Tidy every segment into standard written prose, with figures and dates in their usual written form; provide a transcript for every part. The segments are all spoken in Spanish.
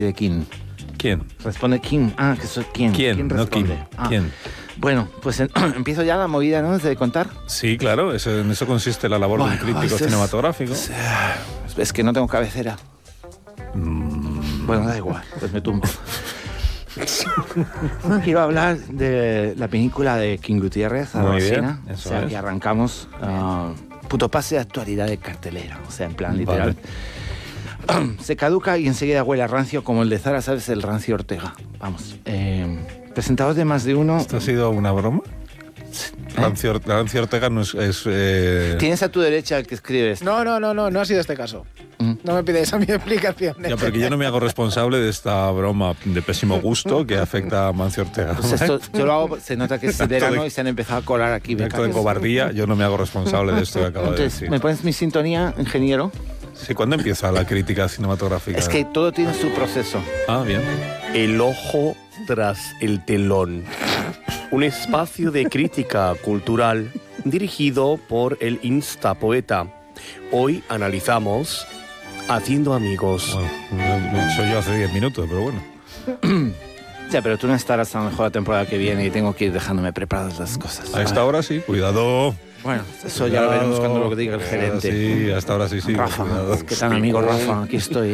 de Kim. ¿Quién? Responde Kim. Ah, que soy Kim. ¿Quién? No Kim. ¿Quién? Bueno, pues empiezo ya la movida, ¿no? De contar. Sí, claro, en eso consiste la labor de un crítico cinematográfico. Es que no tengo cabecera. Bueno, da igual, pues me tumbo. Quiero hablar de la película de King Gutiérrez, Arrocina. O sea, que arrancamos puto pase de actualidad de cartelera. O sea, en plan literal. Vale. Se caduca y enseguida huele a rancio, como el de Zara, ¿sabes? El rancio Ortega. Vamos. Presentados de más de uno. ¿Esto ha sido una broma? Rancio Ortega no es... Tienes a tu derecha el que escribes. No ha sido este caso. No me pides a mi explicación. Ya, porque yo no me hago responsable de esta broma de pésimo gusto que afecta a Mancio Ortega. Pues esto, yo lo hago, se nota que es verano y se han empezado a colar aquí. Acto de cobardía, yo no me hago responsable de esto que acabo de decir. ¿Me pones mi sintonía, ingeniero? Sí, ¿cuándo empieza la crítica cinematográfica? Es que todo tiene su proceso. Ah, bien. El ojo tras el telón. Un espacio de crítica cultural dirigido por el Instapoeta. Hoy analizamos Haciendo Amigos. Bueno, soy yo hace 10 minutos, pero bueno. Ya, pero tú no estarás a lo mejor la temporada que viene y tengo que ir dejándome preparadas las cosas. A esta hora sí, cuidado. Bueno, eso ya lo veremos cuando lo diga el gerente. Sí, hasta ahora sí. Rafa, ¿qué tal, amigo Rafa? Aquí estoy.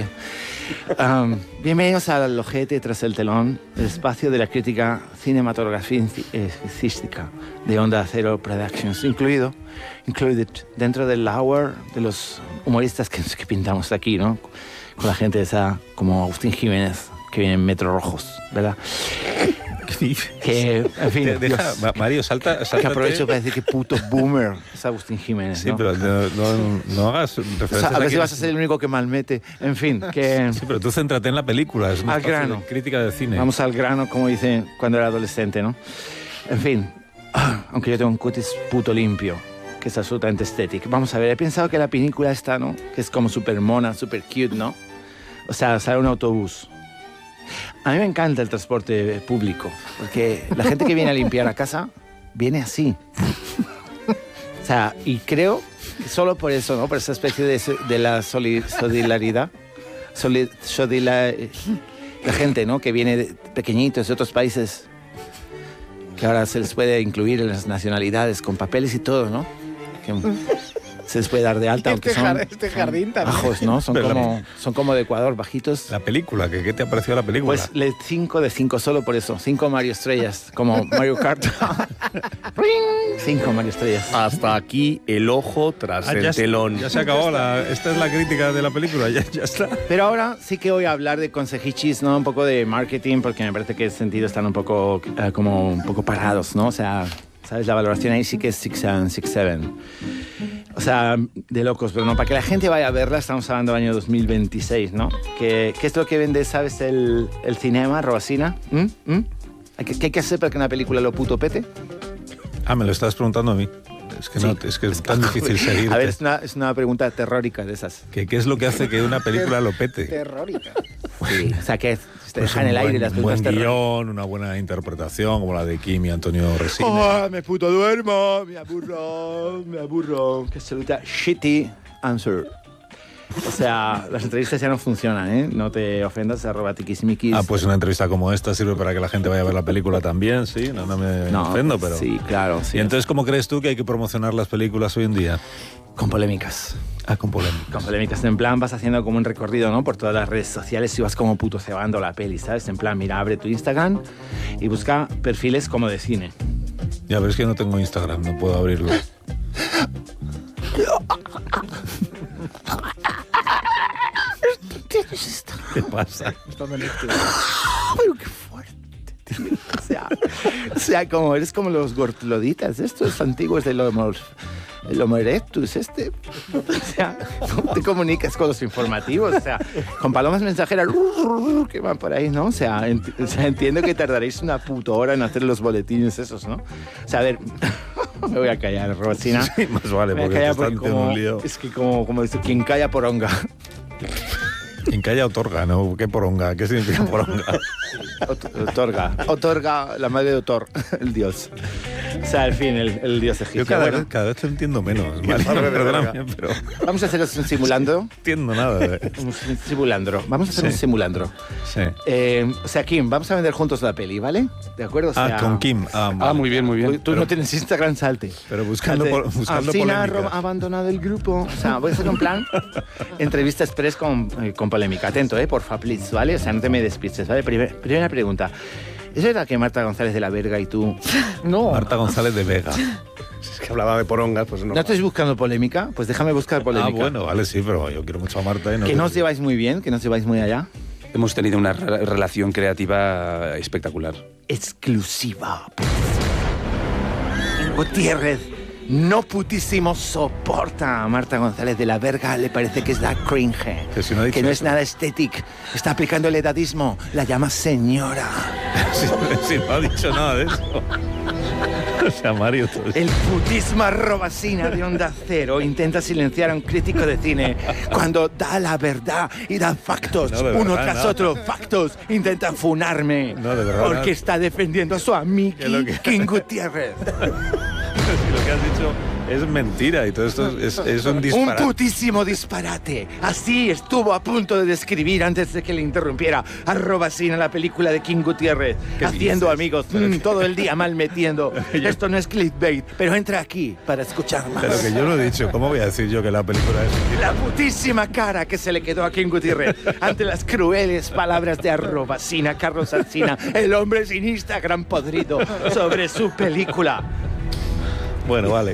Bienvenidos al Ojete tras el telón, el espacio de la crítica cinematográfica de Onda Cero Productions, included dentro del hour de los humoristas que pintamos aquí, ¿no? Con la gente esa como Agustín Jiménez, que viene en Metro Rojos, ¿verdad? Que, en fin, Mario, salta. Que aprovecho para decir que puto boomer es Agustín Jiménez, ¿no? Sí, pero no hagas referencias. O sea, a ver si vas a ser el único que malmete. En fin, que... Sí, pero tú céntrate en la película. Es al grano. Crítica de cine. Vamos al grano, como dice cuando era adolescente, ¿no? En fin, aunque yo tengo un cutis puto limpio, que es absolutamente estético. Vamos a ver, he pensado que la película esta, ¿no? Que es como súper mona, súper cute, ¿no? O sea, sale un autobús. A mí me encanta el transporte público, porque la gente que viene a limpiar la casa viene así. O sea, y creo que solo por eso, ¿no? Por esa especie de la solidaridad, la gente, ¿no? Que viene de pequeñitos de otros países, que ahora se les puede incluir en las nacionalidades con papeles y todo, ¿no? Que se les puede dar de alta, aunque son jardín también. bajos, ¿no? Son como de Ecuador, bajitos. La película, ¿qué te ha parecido la película? Pues 5 de 5, solo por eso. 5 Mario Estrellas, como Mario Kart. 5 Mario Estrellas. Hasta aquí el ojo tras el telón. Ya se acabó, esta es la crítica de la película, ya está. Pero ahora sí que voy a hablar de consejichis, ¿no? Un poco de marketing, porque me parece que en ese sentido están un poco, como un poco parados, ¿no? O sea, ¿sabes? La valoración ahí sí que es 6-7. O sea, de locos, pero no, para que la gente vaya a verla, estamos hablando del año 2026, ¿no? ¿Qué es lo que vende, sabes, el cinema, Robasina? ¿Qué hay que hacer para que una película lo puto pete? Ah, me lo estás preguntando a mí. Es que, sí. Es que es tan difícil seguirte. A ver, es una pregunta terrórica de esas. ¿Qué es lo que hace que una película lo pete? Terrórica. Sí, o sea, que te deja en el aire las películas terróricas. Un buen guión, una buena interpretación, como la de Kim y Antonio Resines. ¡Oh, me puto duermo! ¡Me aburro! ¡Qué absoluta shitty answer! O sea, las entrevistas ya no funcionan, ¿eh? No te ofendas, @tiquismiquis. Ah, pues una entrevista como esta sirve para que la gente vaya a ver la película también, sí. No me ofendo, pero... Sí, claro. Sí. ¿Y entonces cómo crees tú que hay que promocionar las películas hoy en día? Con polémicas. Con polémicas. Con polémicas. En plan, vas haciendo como un recorrido, ¿no? Por todas las redes sociales y vas como puto cebando la peli, ¿sabes? En plan, mira, abre tu Instagram y busca perfiles como de cine. Ya, pero es que no tengo Instagram, no puedo abrirlo. ¿Qué pasa? Pero qué fuerte, tío. O sea, como eres como los gortloditas, estos antiguos del Homo erectus, O sea, ¿cómo te comunicas con los informativos? O sea, con palomas mensajeras que van por ahí, ¿no? O sea, entiendo que tardaréis una puta hora en hacer los boletines esos, ¿no? O sea, a ver... Me voy a callar, Robasina. Sí, más vale, porque estás en un lío. Es que como dice, quien calla por honga. Sin que haya otorga, ¿no? ¿Qué poronga? ¿Qué significa poronga? Otorga, la madre de Otor, el dios. O sea, al fin, el dios egipcio. Yo cada vez te entiendo menos. Mario, perdóname, pero... Vamos a hacer un simulandro. No entiendo nada. Un simulandro. Vamos a hacer un simulandro. Sí. O sea, Kim, vamos a vender juntos la peli, ¿vale? ¿De acuerdo? O sea, con Kim. Muy bien, muy bien. Tú no tienes Instagram, salte. Pero buscando Alsina polémica. ha abandonado el grupo. O sea, voy a hacer un plan. Entrevista express con polémica. Atento, porfa, please, ¿vale? O sea, no te me despistes, ¿vale? Primera pregunta. ¿Es verdad que Marta González de la Verga y tú... No. Marta González de Vega. Es que hablaba de porongas, pues no. ¿No estáis buscando polémica? Pues déjame buscar polémica. Bueno, vale, sí, pero yo quiero mucho a Marta. Que no os lleváis muy bien, que no os lleváis muy allá. Hemos tenido una relación creativa espectacular. Exclusiva. Gutiérrez no putísimo soporta a Marta González de la Verga, le parece que es la cringe, que no es nada estético, está aplicando el edadismo, la llama señora. Si no ha dicho nada de eso. O sea, Mario... El putismo arrobasina de Onda Cero intenta silenciar a un crítico de cine cuando da la verdad y da factos, uno tras otro, factos, intenta funarme, porque está defendiendo a su amigo King Gutiérrez. Si lo que has dicho es mentira y todo esto es un disparate. Un putísimo disparate. Así estuvo a punto de describir antes de que le interrumpiera @sin a la película de King Gutiérrez. Haciendo amigos todo el día mal metiendo. Esto no es clickbait, pero entra aquí para escuchar más. Pero que yo lo he dicho, ¿cómo voy a decir yo que la película es...? La putísima cara que se le quedó a King Gutiérrez ante las crueles palabras de @sin a Carlos Alsina, el hombre sin Instagram podrido, sobre su película. Bueno, vale.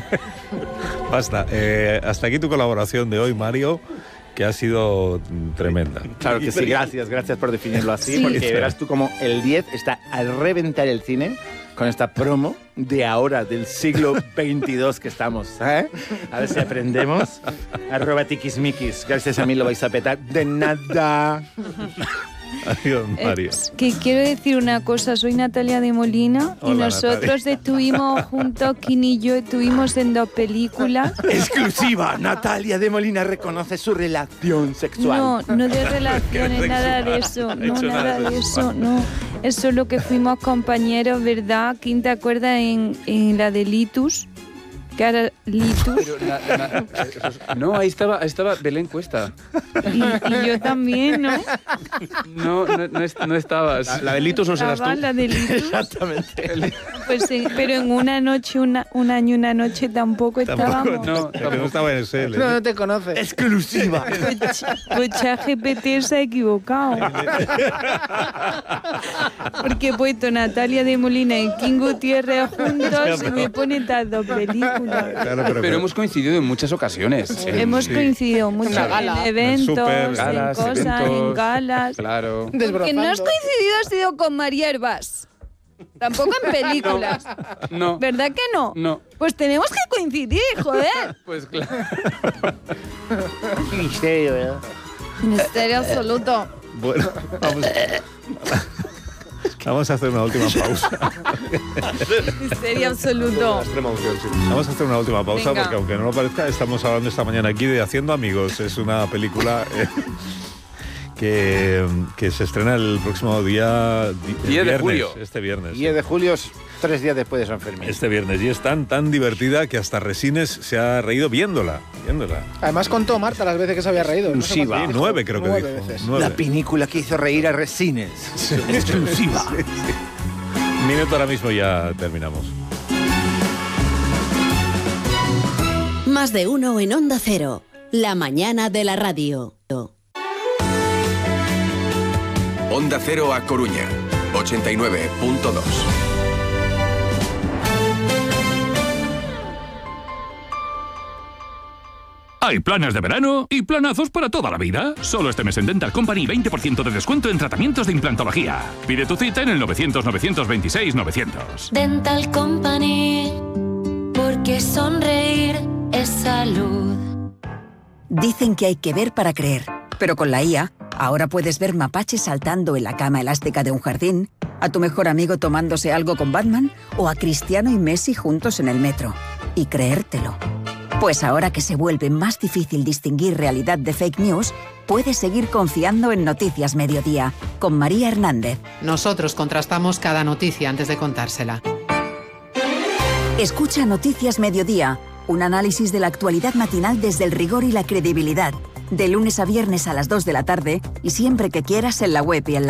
Basta. Hasta aquí tu colaboración de hoy, Mario, que ha sido tremenda. Claro que sí, gracias por definirlo así, porque verás tú como el 10 está al reventar el cine con esta promo de ahora, del siglo 22 que estamos. A ver si aprendemos. @tiquismiquis. Gracias a mí lo vais a petar. De nada. Adiós, Mario. Que quiero decir una cosa, soy Natalia de Molina. Hola, y nosotros estuvimos juntos, Kim y yo estuvimos en 2 películas. Exclusiva, Natalia de Molina reconoce su relación sexual. No de relaciones, nada de eso, no, nada de eso, no. Es solo que fuimos compañeros, ¿verdad? Kim, ¿te acuerdas en la de Litus? Que era Litus. No, ahí estaba Belén Cuesta. Y yo también, ¿no? No estabas. La de Litus no serás tú. La de Litus. Exactamente. Pues sí, pero en una noche, un año y una noche tampoco estábamos. No estaba en ese. No te conoces. Exclusiva. Pues ChatGPT se ha equivocado. Porque he puesto Natalia de Molina y King Gutiérrez juntos y me pone estas 2 películas. Claro, pero hemos coincidido en muchas ocasiones. Hemos coincidido mucho en eventos, galas, en cosas, en galas. Claro. Porque no has coincidido, has sido con María Herbás. Tampoco en películas. No. ¿Verdad que no? No. Pues tenemos que coincidir, joder. Pues claro. Misterio, ¿verdad? Misterio absoluto. Bueno, vamos a hacer una última pausa. Misterio absoluto. Extrema unción, sí. Vamos a hacer una última pausa. Venga. Porque aunque no lo parezca, estamos hablando esta mañana aquí de Haciendo Amigos. Es una película que se estrena el próximo día 10 de julio. Este viernes. 10 de julio, 3 días después de San Fermín. Este viernes. Y es tan divertida que hasta Resines se ha reído viéndola. Además contó Marta las veces que se había reído. Exclusiva. No sé cuántas 9 creo que 9 dijo. veces. 9. La película que hizo reír a Resines. Exclusiva. Minuto, ahora mismo ya terminamos. Más de uno en Onda Cero. La mañana de la radio. Onda Cero A Coruña, 89.2. Hay planes de verano y planazos para toda la vida. Solo este mes en Dental Company 20% de descuento en tratamientos de implantología. Pide tu cita en el 900-926-900. Dental Company, porque sonreír es salud. Dicen que hay que ver para creer, pero con la IA, ahora puedes ver mapaches saltando en la cama elástica de un jardín, a tu mejor amigo tomándose algo con Batman o a Cristiano y Messi juntos en el metro. Y creértelo. Pues ahora que se vuelve más difícil distinguir realidad de fake news, puedes seguir confiando en Noticias Mediodía, con María Hernández. Nosotros contrastamos cada noticia antes de contársela. Escucha Noticias Mediodía, un análisis de la actualidad matinal desde el rigor y la credibilidad. De lunes a viernes a las 2 de la tarde y siempre que quieras en la web y en la